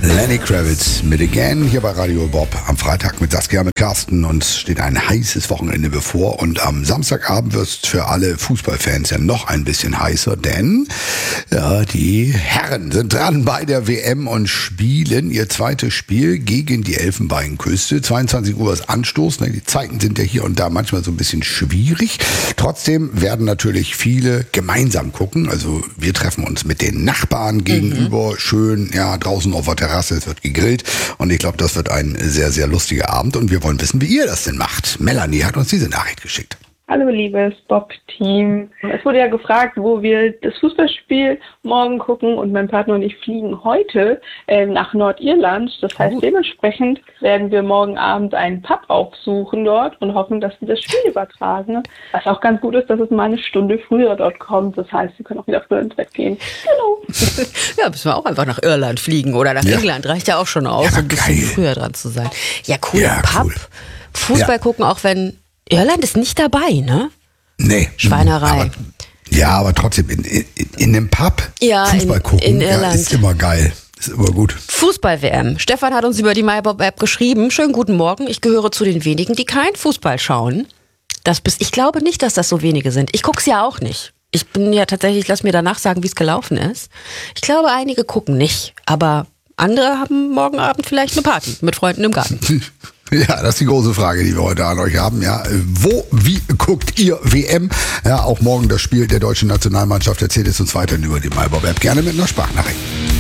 Lenny Kravitz mit Again hier bei Radio Bob am Freitag mit Saskia, mit Carsten, und es steht ein heißes Wochenende bevor und am Samstagabend wird es für alle Fußballfans ja noch ein bisschen heißer, denn ja, die Herren sind dran bei der WM und spielen ihr zweites Spiel gegen die Elfenbeinküste. 22 Uhr ist Anstoß, die Zeiten sind ja hier und da manchmal so ein bisschen schwierig. Trotzdem werden natürlich viele gemeinsam gucken, also wir treffen uns mit den Nachbarn gegenüber, schön ja draußen auf der Terrasse, es wird gegrillt und ich glaube, das wird ein sehr, sehr lustiger Abend und wir wollen wissen, wie ihr das denn macht. Melanie hat uns diese Nachricht geschickt. Hallo liebes Bob-Team. Es wurde ja gefragt, wo wir das Fußballspiel morgen gucken, und mein Partner und ich fliegen heute nach Nordirland. Das heißt, dementsprechend werden wir morgen Abend einen Pub aufsuchen dort und hoffen, dass sie das Spiel übertragen. Was auch ganz gut ist, dass es mal eine Stunde früher dort kommt. Das heißt, wir können auch wieder früher ins Bett gehen. Genau. Ja, müssen wir auch einfach nach Irland fliegen oder nach England. Reicht ja auch schon aus, ein bisschen früher dran zu sein. Ja, cool. Ja, Pub. cool. Fußball gucken, auch wenn Irland ist nicht dabei, ne? Nee. Schweinerei. Aber trotzdem, in einem Pub Fußball gucken, in Irland. ist immer geil. Ist immer gut. Fußball-WM. Stefan hat uns über die MyBob-App geschrieben. Schönen guten Morgen. Ich gehöre zu den wenigen, die kein Fußball schauen. Ich glaube nicht, dass das so wenige sind. Ich guck's ja auch nicht. Ich bin ja tatsächlich, lass mir danach sagen, wie es gelaufen ist. Ich glaube, einige gucken nicht. Aber andere haben morgen Abend vielleicht eine Party mit Freunden im Garten. Ja, das ist die große Frage, die wir heute an euch haben. Ja, wie guckt ihr WM? Ja, auch morgen das Spiel der deutschen Nationalmannschaft. Erzählt es uns weiterhin über die MyBob-App. Gerne mit einer Sprachnachricht.